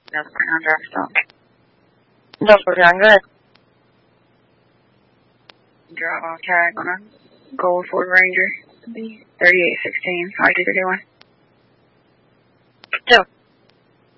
That's right now, drive stop. That's what I'm good. Drive off tag on a Gold Ford Ranger. 3816, 5231.